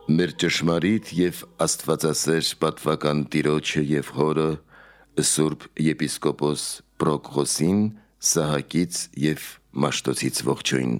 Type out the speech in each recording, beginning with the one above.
Մեր ճշմարիտ և աստվածասեր պատվական տիրոջը և հորը Սուրբ եպիսկոպոս Պրոկղոսին Սահակից և Մաշտոցից ողջույն։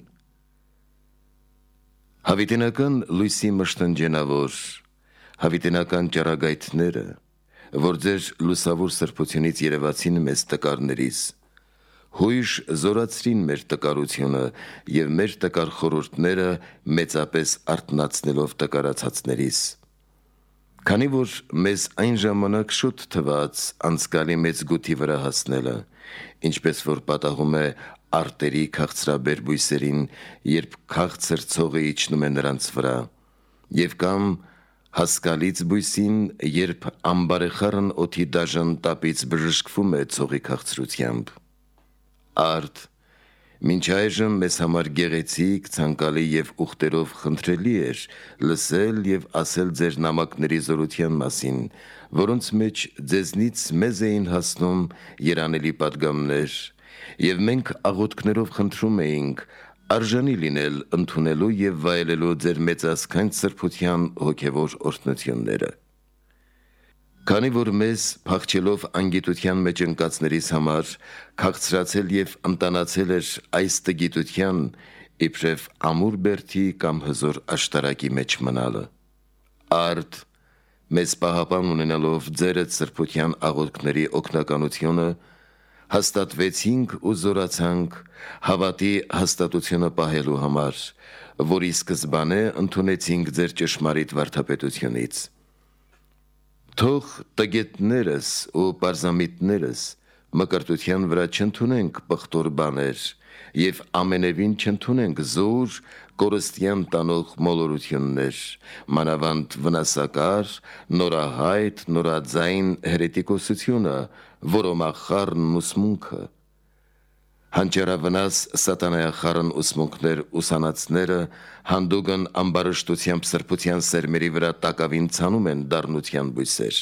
Հավիտենական լույսի մշտնջենավոր, հավիտենական ճառագայթները, որ ձեր լուսավոր սրբությունից երևացին մեզ տկարներիս, հույժ զորացրին մեր տկարությունը և մեր տկար խորհուրդները մեծապես արթնացնելով տկարացածներիս։ Քանի որ մեզ այն ժամանակ շուտ թվաց անցկալի մեծ գութի վրա հասնելը, ինչպես որ պատահում է արտերի քաղցրաբեր բույսերին, երբ քաղցր ցողը իջնում է նրանց վրա, և կամ հասկալից բույսին, երբ անբարեխառն օդի դաժան տապից բժշկվում է ցողի քաղցրությամբ։ Արդ, մինչ այժմ մեզ համար գեղեցիկ, ցանկալի և ուխտերով խնդրելի էր լսել և ասել ձեր նամակների զորության մասին, որոնց մեջ ձեզնից մեզ էին հասնում երանելի պատգամներ, և մենք աղոթքներով խնդրում էինք արժանի լինել ընդունելու և վայելելու ձեր մեծազգանց սրբության հոգևոր օրհնությունները։ Քանի որ մեզ, փախչելով անգիտության մեջ ընկածներիս համար, քաղցրացել և ընտանացել էր այս տգիտության, իբրև ամուր բերդի կամ հզոր աշտարակի մեջ մնալը։ Արդ, մեզ պահապան ունենալով ձերդ սրբության աղոթքների օգնականությունը, հաստատվեցինք ու զորացանք հավատի հաստատությունը պահելու համար, որի սկզբանե ընդունեցինք ձեր ճշմարիտ վարդապետությունից։ Թող տգետներս ու պարզամիտներս մկրտության վրա չընդունենք պղտոր բաներ և ամենևին չընդունենք զուր կորստյան տանող մոլորություններ, մանավանդ վնասակար, նորահայտ, նորաձայն հերետիկոսությունը, որոմախառն ուսմունքը, հանճարավնաս սատանայախառն ուսմունքներ ուսանածները հանդուգն ամբարշտությամբ սրբության սերմերի վրա տակավին ցանում են դառնության բույսեր։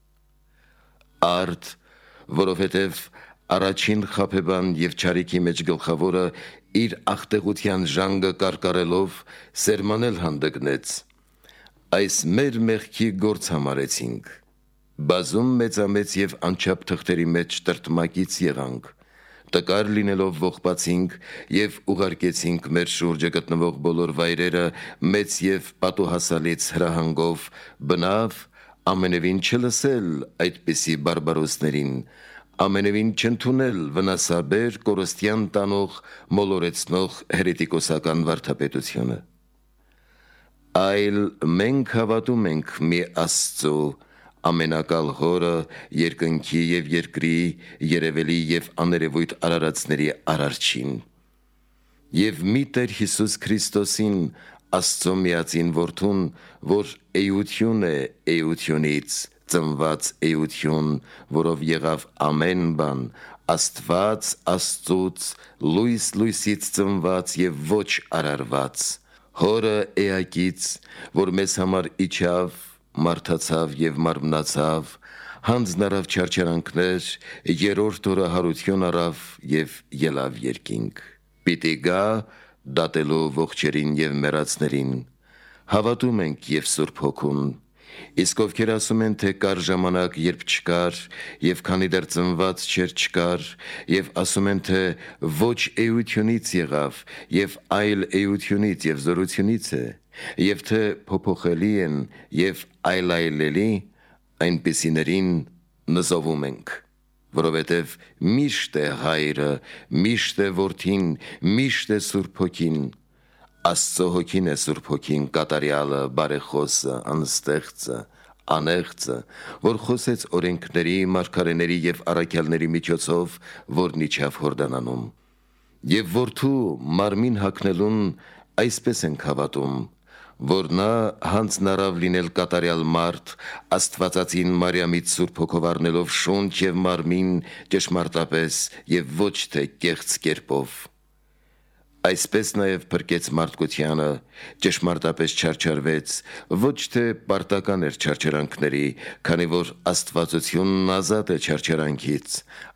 Արդ, որովհետև առաջին խաբեբան և չարիքի մեջ գլխավորը իր աղտեղության ժանգը կարկառելով սերմանել հանդգնեց, այս մեր մեղքի գործ համարեցինք, բազում մեծամեծ և անչափ թղթերի մեջ տրտմակից եղանք, տկար լինելով ողբացինք և ուղարկեցինք մեր շուրջը գտնվող բոլոր վայրերը մեծ և պատուհասալից հրահանգով, բնավ ամենևին չլսել այդպիսի բարբարոսներին, ամենևին չընդունել վնասաբեր, կորստյան տանող, մոլորեցնող հերետիկոսական վարդապետությունը։ Այլ մենք հավատում ենք մի Աստծու, ամենակալ Հորը, երկնքի և երկրի, երևելի և աներևույթ արարածների Արարչին, և մի Տեր Հիսուս Քրիստոսին, Աստծո միածին Որդուն, որ էություն է էությունից, ծնված էություն, որով եղավ ամեն բան, Աստված Աստծուց, լույս լույսից ծնված և ոչ արարված, Հորը էակից, որ մեզ համար իջավ, մարդացավ և մարմնացավ, հանձն առավ չարչարանքներ, երրորդ օրը հարություն առավ և ելավ երկինք, պիտի գա դատելու ողջերին և մեռածներին, հավատում ենք և Սուրբ Հոգուն, իսկ ովքեր ասում են, թե կար ժամանակ, երբ չկար, և քանի դեռ ծնված չէր չկար, և ասում են, թե ոչ էությունից եղավ, և այլ էությունից և զորությունից է, և թե փոփոխելի են և այլայլելի, այնպիսիներին նզովում ենք, որովհետև միշտ է Հայրը, միշտ է Որդին, միշտ է Սուրբ Հոգին, Աստծո Հոգին է Սուրբ Հոգին, կատարյալը, բարեխոսը, անստեղծը, անեղծը, որ խոսեց օրենքների, մարգարեների և առաքյալների միջոցով, որն իջավ Հորդանանում, և Որդու մարմին հագնելուն այսպես ենք հավատում, որ նա հանձն առավ լինել կատարյալ մարդ, Աստվածածին Մարիամից Սուրբ Հոգով առնելով շունչ և մարմին ճշմարտապես և ոչ թե կեղծ կերպով, այսպես նաև փրկեց մարդկությանը, ճշմարտապես չարչարվեց, ոչ թե պարտական էր չարչարանքների, քանի որ աստվածությունն ազատ է չարչարանքից,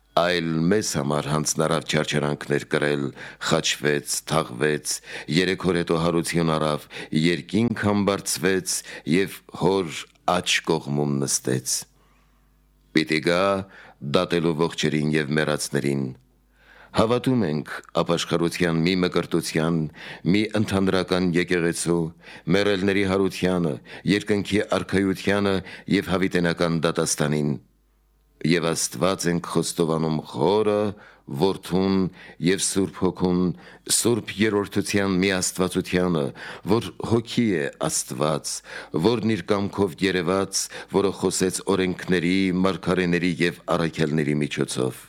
այլ մեզ համար հանձնարավ չարչարանքներ կրել, խաչվեց, թաղվեց, 3 օր հետո հարություն առավ, երկինք համբարձվեց և հոր աջ կողմում նստեց։ Պիտի գա դատելու ողջերին և մեռածներին։ Հավատում ենք ապաշխարության մի մկրտության, մի ընդհանրական եկեղեցու, մեռելների հարությանը, երկնքի արքայությանը և հավիտենական դատաստանին։ Եվ Աստված ենք խոստովանում Խորը, Որդուն և Սուրբ Հոգուն, Սուրբ Երրորդության մի Աստվածությանը, որ Հոգի է Աստված, որն իր կամքով երևաց, որը խոսեց օրենքների, մարգարեների և առաքյալների միջոցով։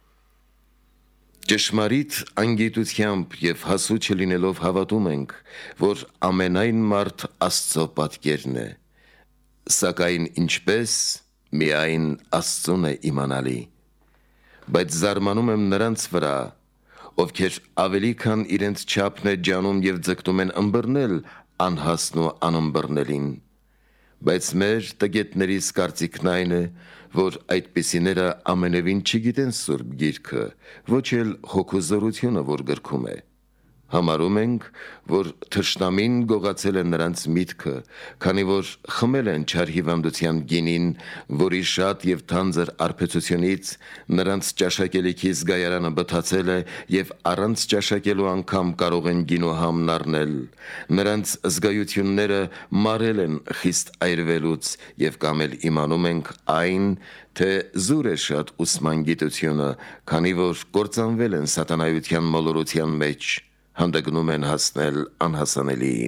Ճշմարիտ անգիտությամբ և հասու չլինելով հավատում ենք, որ ամենայն մարդ Աստծո պատկերն է, սակայն ինչպես միայն Աստծուն է իմանալի։ Բայց զարմանում եմ նրանց վրա, ովքեր ավելի քան իրենց չափն է ջանում և ձգտում են ըմբռնել անհասն ու անըմբռնելին։ Բայց մեր տգետներիս կարծիքն այն է, որ այդպիսիները ամենևին չգիտեն Սուրբ Գիրքը, ոչ էլ Հոգու զորությունը, որ գրքում է։ Համարում ենք, որ թշնամին գողացել է նրանց միտքը, քանի որ խմել են չար հիվանդության գինին, որի շատ և թանձր արբեցությունից նրանց ճաշակելիքի զգայարանը բթացել է և առանց ճաշակելու անգամ կարող են գինուհամն առնել։ Նրանց զգայությունները մարել են խիստ այրվելուց և կամ էլ իմանում ենք այն, թե զուր է շատ ուսման գիտությունը, քանի որ կործանվել են սատանայության մոլորության մեջ, հանդգնում են հասնել անհասանելիին։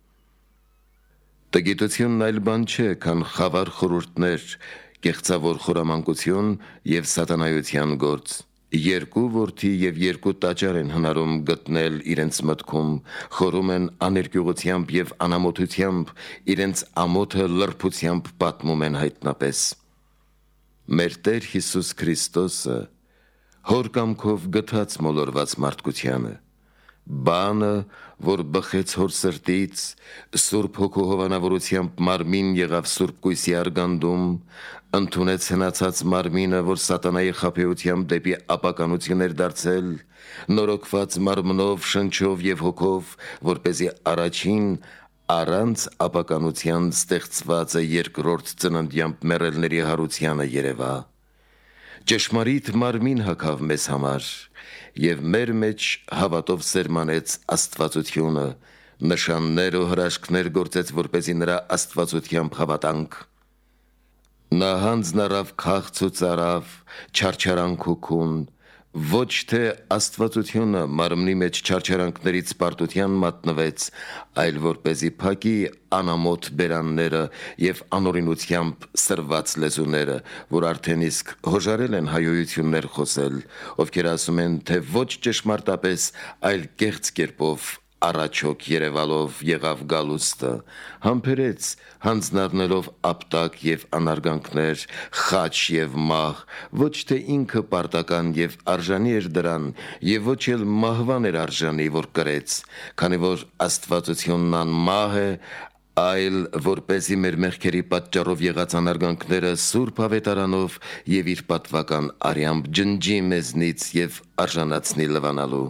Տգիտությունն այլ բան չէ, քան խավար խորհուրդներ, կեղծավոր խորամանկություն և սատանայության գործ։ 2 որդի և 2 տաճար են հնարում գտնել իրենց մտքում, խորում են աներկյուղությամբ և անամոթությամբ, իրենց ամոթը լրբությամբ պատմում են հայտնապես։ Մեր Տեր Հիսուս Քրիստոսը Հոր կամքով գթաց մոլորված մարդկությանը, բանը, որ բխեց հոր սրտից, Սուրբ Հոգու հովանավորությամբ մարմին եղավ Սուրբ Կույսի արգանդում, ընդունեց հնացած մարմինը, որ սատանայի խաբեությամբ դեպի ապականություն էր դարձել, նորոգված մարմնով, շնչով և հոգով, որպեսզի առաջին առանց ապականության ստեղծվածը երկրորդ ծննդյամբ մեռելների հարությանը երևա։ Ճշմարիտ մարմին հագավ մեզ համար և մեր մեջ հավատով սերմանեց աստվածությունը, նշաններ ու հրաշքներ գործեց, որպեսզի նրա աստվածությամբ հավատանք։ Նա հանձն առավ քաղց ու ծարավ, չարչարանք ու քուն, ոչ թե աստվածությունը մարմնի մեջ չարչարանքներից պարտության մատնվեց, այլ որպեսզի փակի անամոթ բերանները և անօրինությամբ սրված լեզուները, որ արդեն իսկ հոժարել են հայոյություններ խոսել, ովքեր ասում են, թե ոչ ճշմարտապես, այլ կեղծ կերպով առաջոք երևալով եղավ գալուստը, համբերեց հանձն առնելով ապտակ և անարգանքներ, խաչ և մահ, ոչ թե ինքը պարտական և արժանի էր դրան, և ոչ էլ մահվան էր արժանի, որ կրեց, քանի որ աստվածությունն անմահ է, այլ որպեսզի մեր մեղքերի պատճառով եղած անարգանքները Սուրբ Ավետարանով և իր պատվական արյամբ ջնջի մեզնից և արժանացնի լվանալու։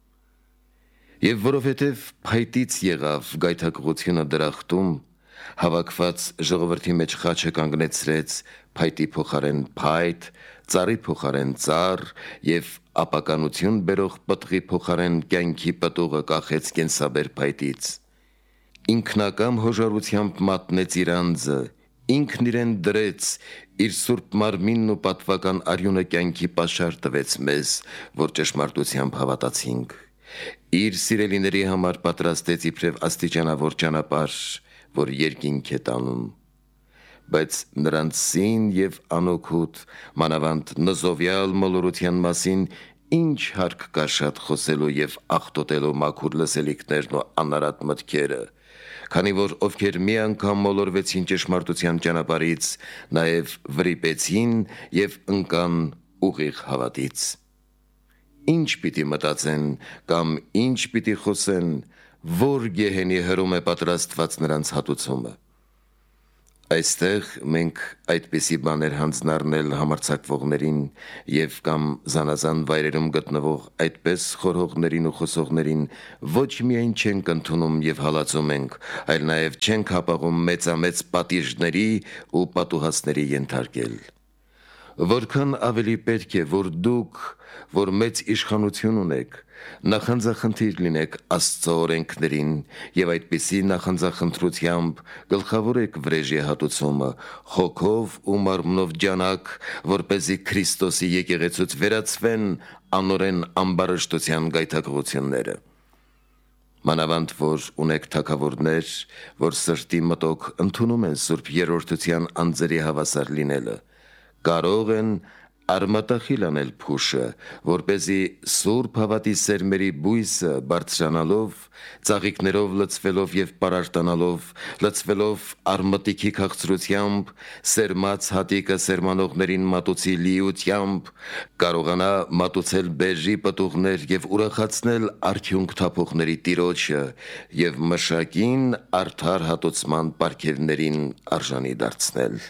Եվ որովհետև փայտից եղավ գայթակղությունը դրախտում, հավաքված ժողովրդի մեջ խաչը կանգնեցրեց փայտի փոխարեն փայտ, ծառի փոխարեն ծառ և ապականություն բերող պտղի փոխարեն կյանքի պտուղը կախեց կենսաբեր փայտից։ Ինքնակամ հոժարությամբ մատնեց իր անձը, ինքն իրեն դրեց, իր սուրբ մարմինն ու պատվական արյունը կյանքի պաշար տվեց մեզ, որ ճշմարտությամբ հավատացինք։ Իր սիրելիների համար պատրաստեց իբրև աստիճանավոր ճանապարհ, որ երկինք է տանում։ Բայց նրանց սին և անօգուտ, մանավանդ նզովյալ մոլորության մասին ինչ հարկ կա շատ խոսելու և աղտոտելու մաքուր լսելիքներն ու անարատ մտքերը, քանի որ ովքեր մի անգամ մոլորվեցին ճշմարտության ճանապարհից, նաև վրիպեցին և ընկան ուղիղ հավատից։ Ինչ պիտի մտածեն կամ ինչ պիտի խոսեն, որ գեհենի հրում է պատրաստված նրանց հատուցումը։ Այստեղ մենք այդպիսի բաներ հանձնառնել համարձակվողներին եւ կամ զանազան վայրերում գտնվող այդպես խորհողներին ու խոսողներին ոչ միայն չենք ընդունում եւ հալածում ենք, այլ նաեւ չենք հապաղում մեծամեծ պատիժների ու պատուհասների ենթարկել։ Որքան ավելի պետք է, որ դուք, որ մեծ իշխանություն ունեք, նախանձախնդիր լինեք Աստծո օրենքներին եւ այդպիսի նախանձախնդրությամբ գլխավորեք վրեժի հատուցումը, հոգով ու մարմնով ջանակ, որպեսզի Քրիստոսի եկեղեցուց վերացվեն անօրեն ամբարշտության գայթակղությունները։ Մանավանդ որ ունեք թագավորներ, որ սրտի մտոք ընդունում են Սուրբ Երրորդության անձերի հավասար լինելը, կարող են արմատախիլ անել փուշը, որպեսզի Սուրբ հավատի սերմերի բույսը բարձրանալով, ծաղիկներով լցվելով եւ պարարտանալով, լցվելով արմատիքի քաղցրությամբ, սերմած հատիկը սերմանողներին մատուցի լիությամբ, կարողանա մատուցել բերրի պտուղներ եւ ուրախացնել արդյունք թափողների Տիրոջը եւ մշակին արդար հատուցման պարգևներին արժանի դարձնել։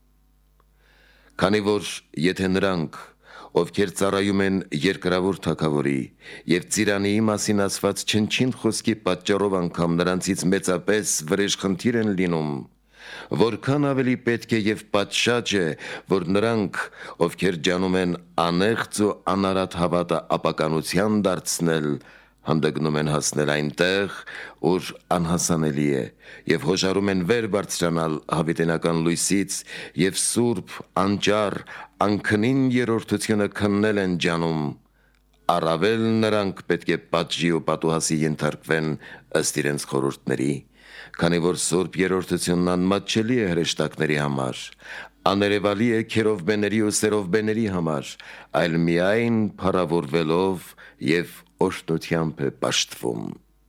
Քանի որ եթե նրանք, ովքեր ծառայում են երկրավոր թագավորի եւ ծիրանիի մասին ասված չնչին խոսքի պատճառով անգամ նրանցից մեծապես վրեժխնդիր են լինում, որքան ավելի պետք է եւ պատշաճ է, որ նրանք, ովքեր ջանում են անեղծ ու անարատ հավատը ապականության դարձնել, հանդգնում են հասնել այնտեղ, ուր անհասանելի է, եւ հոժարում են վեր բարձրանալ հավիտենական լույսից եւ սուրբ, անճար, անքնին երրորդությունը քննել են ջանում, առավել նրանք պետք է պատժի ու պատուհասի ենթարկվեն ըստ իրենց խորհուրդների, քանի որ Սուրբ Երրորդությունն անմատչելի է հրեշտակների համար, աներևալի է քերովբեների ու սերովբեների համար, այլ միայն փառավորվելով եւ օշնությամբ է պաշտվում։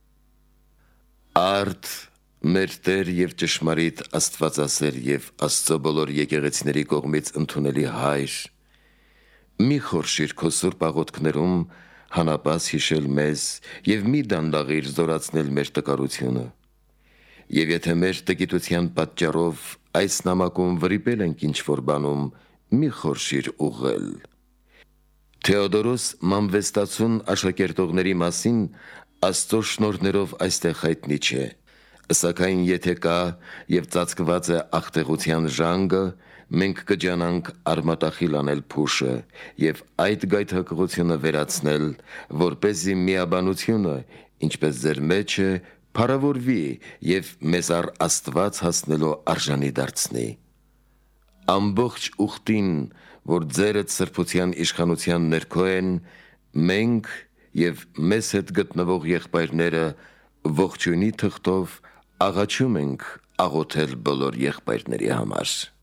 Արդ մեր Տեր եւ ճշմարիտ Աստվածասեր եւ Աստծո բոլոր եկեղեցիների կողմից ընդունելի Հայր, մի խորշիր քո սուրբ աղոթքներում հանապաս հիշել մեզ եւ մի դանդաղիր զորացնել մեր տկարությունը։ Եվ եթե մեր տգիտության պատճառով այս նամակում վրիպել ենք ինչ-որ բանում, մի խորշիր ուղղել։ Թեոդորոս Մանվեստացուն աշակերտողների մասին Աստծո շնորհներով այստեղ հայտնի չէ, սակայն եթե կա եւ ծածկված է աղտեղության ժանգը, մենք կջանանք արմատախիլ անել փուշը եւ այդ գայթակղությունը վերացնել, որպեսզի միաբանությունը, ինչպես ձեր մեջ է, փառավորվի եւ մեզ առ Աստված հասնելու արժանի դարձնի։ Ամբողջ ուխտին, որ ձերդ սրբության իշխանության ներքո են, մենք եւ մեզ հետ գտնվող եղբայրները ողջույնի թղթով աղաչում ենք աղոթել բոլոր եղբայրների համար։